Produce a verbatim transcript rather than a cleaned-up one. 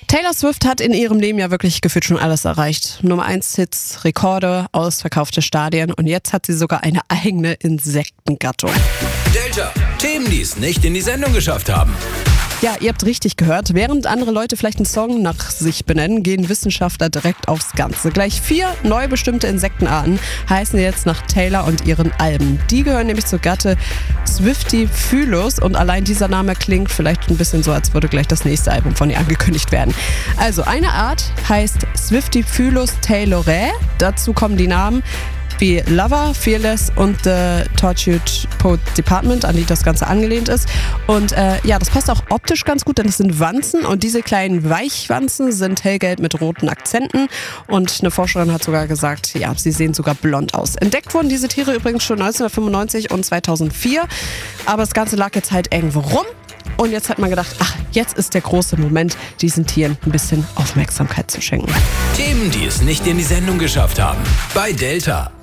Taylor Swift hat in ihrem Leben ja wirklich gefühlt schon alles erreicht. Nummer eins Hits, Rekorde, ausverkaufte Stadien und jetzt hat sie sogar eine eigene Insektengattung. Delta, Themen, die es nicht in die Sendung geschafft haben. Ja, ihr habt richtig gehört. Während andere Leute vielleicht einen Song nach sich benennen, gehen Wissenschaftler direkt aufs Ganze. Gleich vier neu bestimmte Insektenarten heißen jetzt nach Taylor und ihren Alben. Die gehören nämlich zur Gattung Swiftifylus und allein dieser Name klingt vielleicht ein bisschen so, als würde gleich das nächste Album von ihr angekündigt werden. Also eine Art heißt Swiftifylus taylorae. Dazu kommen die Namen wie Lover, Fearless und The Tortured Poet Department, an die das Ganze angelehnt ist. Und äh, ja, das passt auch optisch ganz gut, denn es sind Wanzen und diese kleinen Weichwanzen sind hellgelb mit roten Akzenten. Und eine Forscherin hat sogar gesagt, ja, sie sehen sogar blond aus. Entdeckt wurden diese Tiere übrigens schon neunzehnhundertfünfundneunzig und zweitausendvier, aber das Ganze lag jetzt halt irgendwo rum. Und jetzt hat man gedacht, ach, jetzt ist der große Moment, diesen Tieren ein bisschen Aufmerksamkeit zu schenken. Themen, die es nicht in die Sendung geschafft haben. Bei Delta.